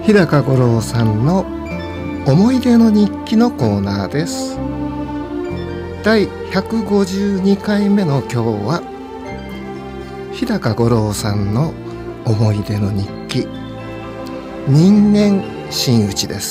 日高五郎さんの思い出の日記のコーナーです。第152回目の今日は日高五郎さんの思い出の日記、人間真打ちです。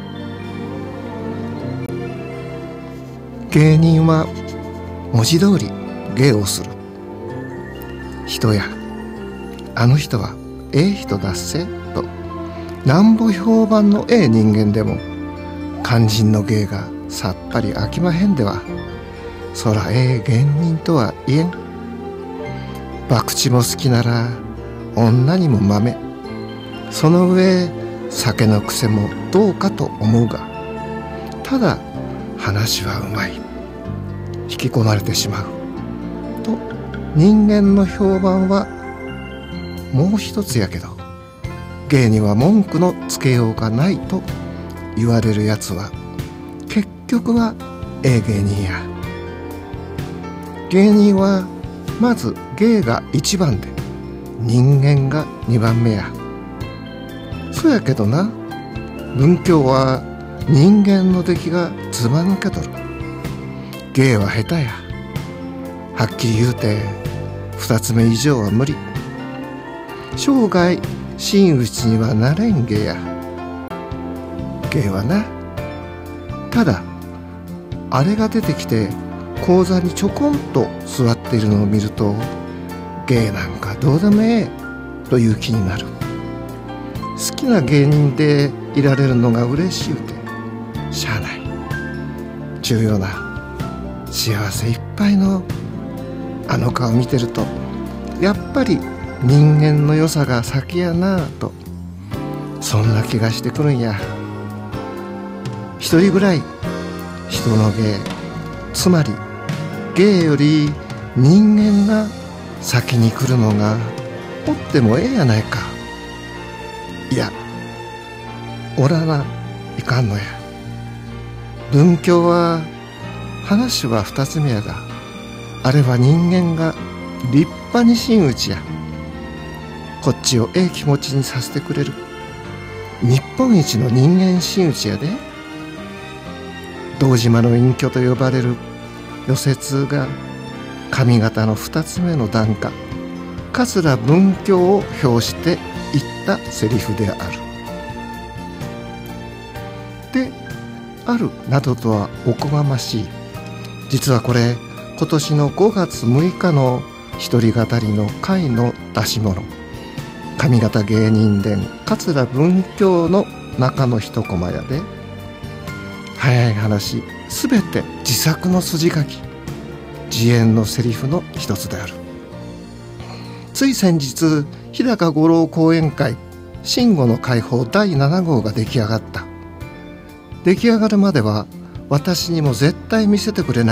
芸人は文字通り芸をする人や、あの人はええ人だっせとなんぼ評判のええ人間でも肝心の芸がさっぱり飽きまへんでは、そらええ芸人とは言えん。博打も好きなら女にもまめ、その上酒の癖もどうかと思うが、ただ話はうまい、引き込まれてしまうと人間の評判はもう一つやけど、芸には文句のつけようがないと言われるやつは結局はええ芸人や。芸人はまず芸が一番で人間が二番目や。そやけどな、文教は人間の出来がずば抜けとる。芸は下手や。はっきり言うて二つ目以上は無理。生涯真打ちにはなれん芸や。芸はな、ただあれが出てきて講座にちょこんと座っているのを見ると、芸なんかどうでもええという気になる。好きな芸人でいられるのが嬉しゅうてしゃあない。重要な幸せいっぱいのあの顔見てると、やっぱり人間の良さが先やなぁと、そんな気がしてくるんや。一人ぐらい人の芸、つまり芸より人間が先に来るのがおってもええやないか。いや、おらないかんのや。文教は話は二つ目やが、あれは人間が立派に真打ちや。こっちをええ気持ちにさせてくれる日本一の人間真打ちやで。堂島の隠居と呼ばれる寄席が上方の二つ目の段下、桂文教を表して言ったセリフである。であるなどとはおこがましい。実はこれ今年の5月6日の一人語りの会の出し物、上方芸人伝桂文教の中の一コマやで。早い話、すべて自作の筋書き、自演のセリフの一つである。つい先日、日高五郎講演会真語の解放第7号が出来上がった。出来上がるまでは私にも絶対見せてくれない